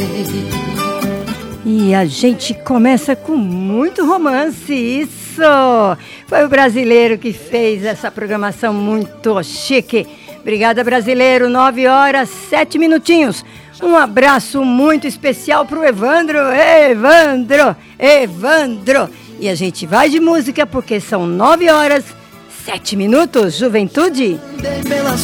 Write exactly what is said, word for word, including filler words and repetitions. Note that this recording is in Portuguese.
E a gente começa com muito romance, isso! Foi o Brasileiro que fez essa programação muito chique. Obrigada, Brasileiro, nove horas, sete minutinhos. Um abraço muito especial pro Evandro, Evandro, Evandro. E a gente vai de música porque são nove horas, sete minutos, juventude.